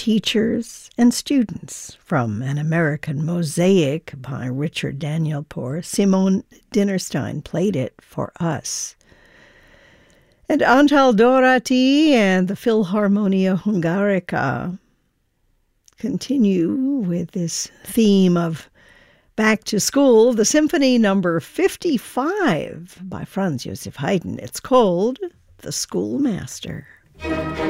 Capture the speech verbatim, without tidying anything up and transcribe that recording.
teachers and students from An American Mosaic by Richard Danielpour. Simone Dinnerstein played it for us. And Antal Dorati and the Philharmonia Hungarica continue with this theme of back to school, the Symphony Number fifty-five by Franz Joseph Haydn. It's called The Schoolmaster.